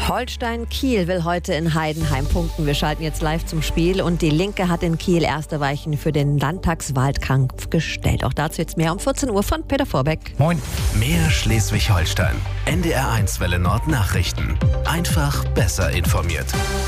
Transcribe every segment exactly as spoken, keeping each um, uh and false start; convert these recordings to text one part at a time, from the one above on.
Holstein Kiel will heute in Heidenheim punkten. Wir schalten jetzt live zum Spiel und die Linke hat in Kiel erste Weichen für den Landtagswahlkampf gestellt. Auch dazu jetzt mehr um vierzehn Uhr von Peter Vorbeck. Moin. Mehr Schleswig-Holstein. N D R eins Welle Nord Nachrichten. Einfach besser informiert.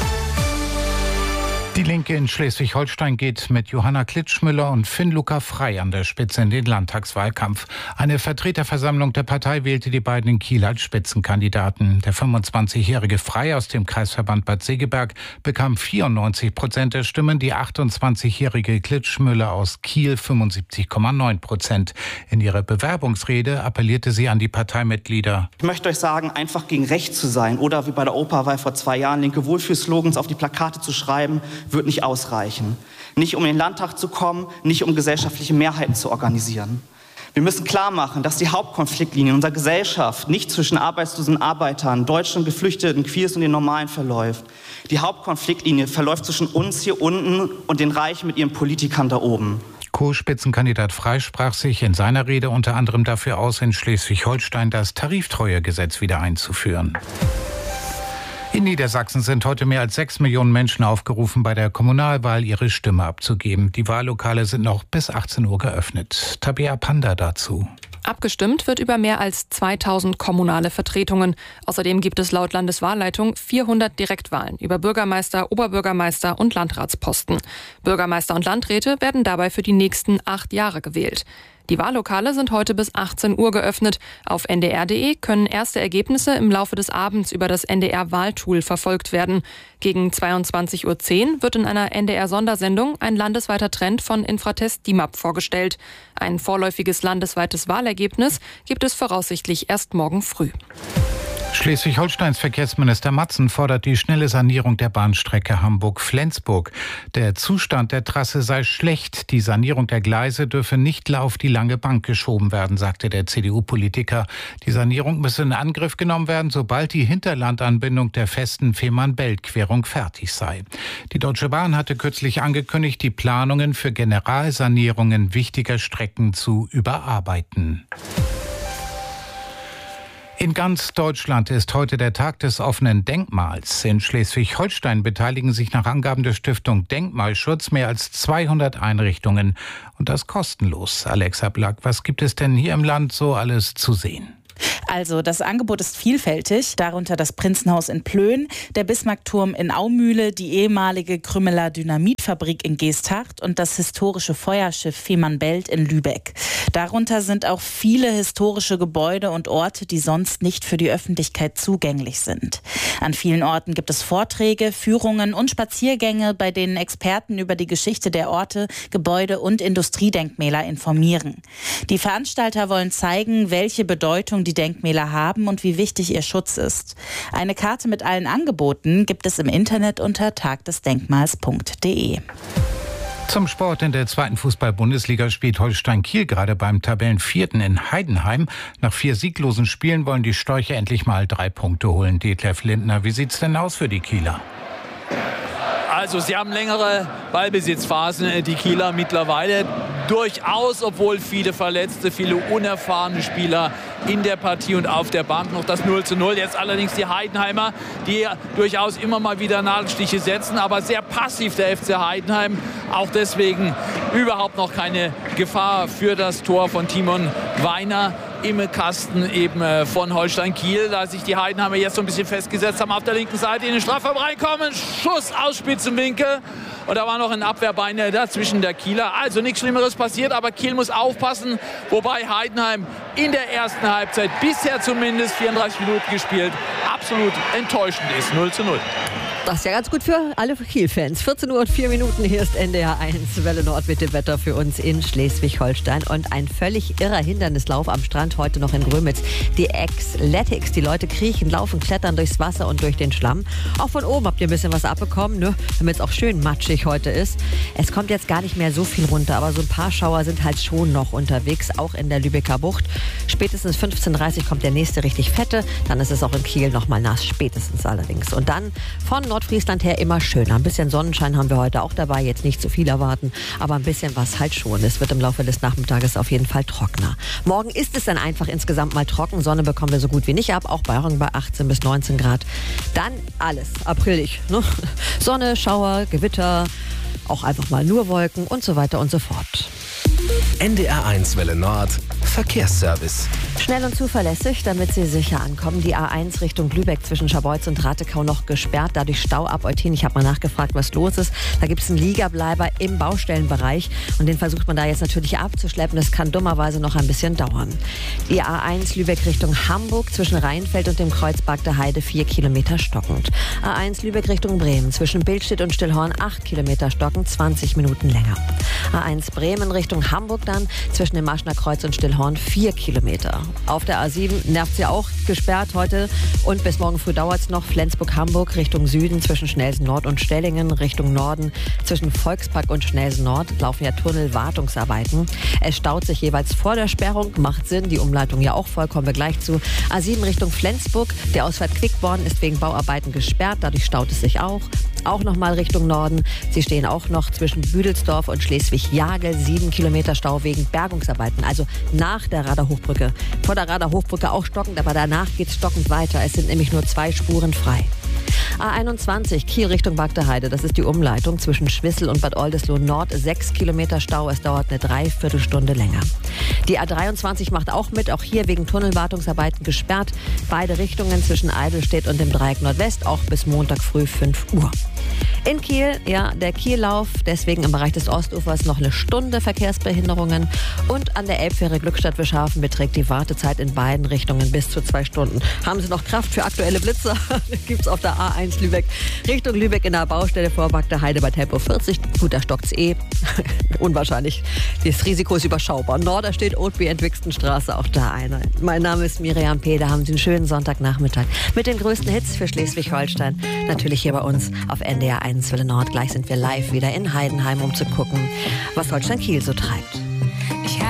Die Linke in Schleswig-Holstein geht mit Johanna Klitschmüller und Finn-Luca Frey an der Spitze in den Landtagswahlkampf. Eine Vertreterversammlung der Partei wählte die beiden in Kiel als Spitzenkandidaten. Der fünfundzwanzigjährige Frey aus dem Kreisverband Bad Segeberg bekam vierundneunzig Prozent der Stimmen, die achtundzwanzigjährige Klitschmüller aus Kiel fünfundsiebzig Komma neun Prozent. In ihrer Bewerbungsrede appellierte sie an die Parteimitglieder. Ich möchte euch sagen, einfach gegen rechts zu sein oder wie bei der Europawahl vor zwei Jahren linke Wohlfühlslogans auf die Plakate zu schreiben, wird nicht ausreichen. Nicht um in den Landtag zu kommen, nicht um gesellschaftliche Mehrheiten zu organisieren. Wir müssen klar machen, dass die Hauptkonfliktlinie in unserer Gesellschaft nicht zwischen arbeitslosen Arbeitern, Deutschen, Geflüchteten, Queers und den Normalen verläuft. Die Hauptkonfliktlinie verläuft zwischen uns hier unten und den Reichen mit ihren Politikern da oben. Co-Spitzenkandidat Frey sprach sich in seiner Rede unter anderem dafür aus, in Schleswig-Holstein das Tariftreuegesetz wieder einzuführen. In Niedersachsen sind heute mehr als sechs Millionen Menschen aufgerufen, bei der Kommunalwahl ihre Stimme abzugeben. Die Wahllokale sind noch bis achtzehn Uhr geöffnet. Tabea Panda dazu. Abgestimmt wird über mehr als zweitausend kommunale Vertretungen. Außerdem gibt es laut Landeswahlleitung vierhundert Direktwahlen über Bürgermeister, Oberbürgermeister und Landratsposten. Bürgermeister und Landräte werden dabei für die nächsten acht Jahre gewählt. Die Wahllokale sind heute bis achtzehn Uhr geöffnet. Auf n d r punkt d e können erste Ergebnisse im Laufe des Abends über das N D R-Wahltool verfolgt werden. Gegen zweiundzwanzig Uhr zehn wird in einer N D R-Sondersendung ein landesweiter Trend von Infratest D I M A P vorgestellt. Ein vorläufiges landesweites Wahlergebnis gibt es voraussichtlich erst morgen früh. Schleswig-Holsteins Verkehrsminister Matzen fordert die schnelle Sanierung der Bahnstrecke Hamburg-Flensburg. Der Zustand der Trasse sei schlecht. Die Sanierung der Gleise dürfe nicht auf die lange Bank geschoben werden, sagte der C D U-Politiker. Die Sanierung müsse in Angriff genommen werden, sobald die Hinterlandanbindung der festen Fehmarn-Belt-Querung fertig sei. Die Deutsche Bahn hatte kürzlich angekündigt, die Planungen für Generalsanierungen wichtiger Strecken zu überarbeiten. In ganz Deutschland ist heute der Tag des offenen Denkmals. In Schleswig-Holstein beteiligen sich nach Angaben der Stiftung Denkmalschutz mehr als zweihundert Einrichtungen. Und das kostenlos. Alexa Black, was gibt es denn hier im Land so alles zu sehen? Also das Angebot ist vielfältig, darunter das Prinzenhaus in Plön, der Bismarckturm in Aumühle, die ehemalige Krümmeler Dynamitfabrik in Geesthacht und das historische Feuerschiff Fehmarn-Belt in Lübeck. Darunter sind auch viele historische Gebäude und Orte, die sonst nicht für die Öffentlichkeit zugänglich sind. An vielen Orten gibt es Vorträge, Führungen und Spaziergänge, bei denen Experten über die Geschichte der Orte, Gebäude und Industriedenkmäler informieren. Die Veranstalter wollen zeigen, welche Bedeutung die Denkmäler haben und wie wichtig ihr Schutz ist. Eine Karte mit allen Angeboten gibt es im Internet unter tagdesdenkmals punkt d e. Zum Sport. In der zweiten Fußball-Bundesliga spielt Holstein Kiel gerade beim Tabellenvierten in Heidenheim. Nach vier sieglosen Spielen wollen die Störche endlich mal drei Punkte holen. Detlef Lindner, wie sieht's denn aus für die Kieler? Also sie haben längere Ballbesitzphasen, die Kieler mittlerweile. Durchaus, obwohl viele Verletzte, viele unerfahrene Spieler in der Partie und auf der Bank. Noch das null zu null. Jetzt allerdings die Heidenheimer, die durchaus immer mal wieder Nadelstiche setzen, aber sehr passiv der F C Heidenheim. Auch deswegen überhaupt noch keine Gefahr für das Tor von Timon Weiner im Kasten eben von Holstein Kiel, da sich die Heidenheimer jetzt so ein bisschen festgesetzt haben, auf der linken Seite in den Strafraum reinkommen, Schuss aus Spitzenwinkel und da war noch ein Abwehrbein dazwischen der Kieler. Also nichts Schlimmeres passiert, aber Kiel muss aufpassen, wobei Heidenheim in der ersten Halbzeit bisher zumindest vierunddreißig Minuten gespielt, absolut enttäuschend ist. null zu null. Das ist ja ganz gut für alle Kiel-Fans. vierzehn Uhr und vier Minuten, hier ist N D R eins Welle Nord mit dem Wetter für uns in Schleswig-Holstein. Und ein völlig irrer Hindernislauf am Strand heute noch in Grömitz. Die Xletics, die Leute kriechen, laufen, klettern durchs Wasser und durch den Schlamm. Auch von oben habt ihr ein bisschen was abbekommen, ne? Damit es auch schön matschig heute ist. Es kommt jetzt gar nicht mehr so viel runter, aber so ein paar Schauer sind halt schon noch unterwegs, auch in der Lübecker Bucht. Spätestens fünfzehn Uhr dreißig kommt der nächste richtig fette. Dann ist es auch in Kiel nochmal nass, spätestens allerdings. Und dann von Nord Nordfriesland her immer schöner. Ein bisschen Sonnenschein haben wir heute auch dabei, jetzt nicht zu viel erwarten, aber ein bisschen was halt schon. Es wird im Laufe des Nachmittages auf jeden Fall trockener. Morgen ist es dann einfach insgesamt mal trocken. Sonne bekommen wir so gut wie nicht ab, auch Bayern bei achtzehn bis neunzehn Grad. Dann alles aprilig, ne? Sonne, Schauer, Gewitter, auch einfach mal nur Wolken und so weiter und so fort. N D R eins Welle Nord Verkehrsservice. Schnell und zuverlässig, damit Sie sicher ankommen. Die A eins Richtung Lübeck zwischen Scharbeutz und Ratekau noch gesperrt, dadurch Stau ab Eutin. Ich habe mal nachgefragt, was los ist. Da gibt es einen Liegerbleiber im Baustellenbereich und den versucht man da jetzt natürlich abzuschleppen. Das kann dummerweise noch ein bisschen dauern. Die A eins Lübeck Richtung Hamburg zwischen Rheinfeld und dem Kreuz Bagde Heide vier Kilometer stockend. A eins Lübeck Richtung Bremen zwischen Billstedt und Stillhorn acht Kilometer stockend, zwanzig Minuten länger. A eins Bremen Richtung Hamburg dann zwischen dem Maschner Kreuz und Stillhorn vier Kilometer. Auf der A sieben nervt sie auch, gesperrt heute und bis morgen früh dauert es noch. Flensburg-Hamburg Richtung Süden zwischen Schnelsen Nord und Stellingen, Richtung Norden zwischen Volkspark und Schnelsen Nord laufen ja Tunnelwartungsarbeiten. Es staut sich jeweils vor der Sperrung, macht Sinn, die Umleitung ja auch voll, kommen wir gleich zu. A sieben Richtung Flensburg, der Ausfahrt Quickborn ist wegen Bauarbeiten gesperrt, dadurch staut es sich auch. Auch nochmal Richtung Norden. Sie stehen auch noch zwischen Büdelsdorf und Schleswig-Jagel. Sieben Kilometer Stau wegen Bergungsarbeiten. Also nach der Rader-Hochbrücke. Vor der Rader-Hochbrücke auch stockend, aber danach geht es stockend weiter. Es sind nämlich nur zwei Spuren frei. A einundzwanzig, Kiel Richtung Bagde Heide. Das ist die Umleitung zwischen Schwissel und Bad Oldesloe Nord. Sechs Kilometer Stau. Es dauert eine Dreiviertelstunde länger. Die A dreiundzwanzig macht auch mit. Auch hier wegen Tunnelwartungsarbeiten gesperrt. Beide Richtungen zwischen Eidelstedt und dem Dreieck Nordwest. Auch bis Montag früh fünf Uhr. In Kiel, ja, der Kiellauf, deswegen im Bereich des Ostufers noch eine Stunde Verkehrsbehinderungen. Und an der Elbfähre Glückstadt-Wischhafen beträgt die Wartezeit in beiden Richtungen bis zu zwei Stunden. Haben Sie noch Kraft für aktuelle Blitzer? Gibt es auf der A eins Lübeck Richtung Lübeck in der Baustelle vor Bagde Heide bei Tempo vierzig. Gut, da stockt's eh. Unwahrscheinlich. Das Risiko ist überschaubar. Norder steht Oatby Entwixtenstraße, auch da eine. Mein Name ist Miriam P. Da haben Sie einen schönen Sonntagnachmittag mit den größten Hits für Schleswig-Holstein. Natürlich hier bei uns auf N D R eins Welle Nord. Gleich sind wir live wieder in Heidenheim, um zu gucken, was Holstein Kiel so treibt.